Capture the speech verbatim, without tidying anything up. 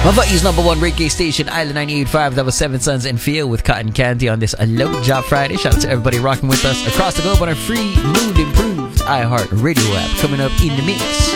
Hawaii's number one reggae station, Island ninety-eight point five. That was Seven Sons and Feel with Cotton Candy on this Alone Job Friday. Shout out to everybody rocking with us across the globe on our free, mood improved iHeart Radio app. Coming up in the mix,